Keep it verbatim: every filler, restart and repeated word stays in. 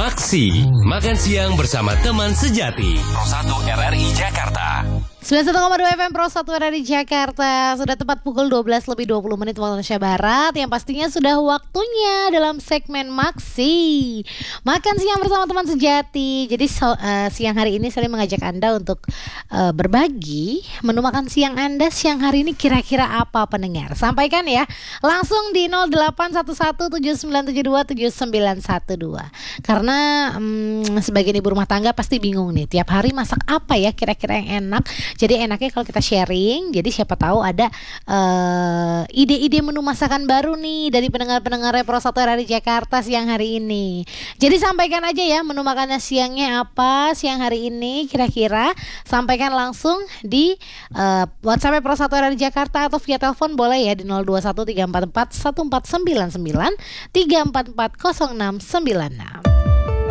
Maksi, makan siang bersama teman sejati. Pro satu R R I Jakarta. sembilan puluh satu koma dua F M Pro satu R R I Jakarta. Sudah tepat pukul dua belas lebih dua puluh menit waktu Indonesia Barat. Yang pastinya sudah waktunya dalam segmen Maksi, makan siang bersama teman sejati. Jadi so, uh, siang hari ini saya mengajak Anda untuk uh, berbagi menu makan siang Anda siang hari ini kira-kira apa, pendengar? Sampaikan ya langsung di nol delapan satu satu tujuh sembilan tujuh dua tujuh sembilan satu dua. Karena um, sebagian ibu rumah tangga pasti bingung nih, tiap hari masak apa ya kira-kira yang enak. Jadi enaknya kalau kita sharing, jadi siapa tahu ada uh, ide-ide menu masakan baru nih dari pendengar-pendengar Pro satu R R I Jakarta siang hari ini. Jadi sampaikan aja ya menu makannya siangnya apa siang hari ini kira-kira. Sampaikan langsung di uh, WhatsApp Pro satu R R I Jakarta atau via telepon boleh ya di nol dua satu tiga empat empat satu empat sembilan sembilan tiga empat empat nol enam sembilan enam.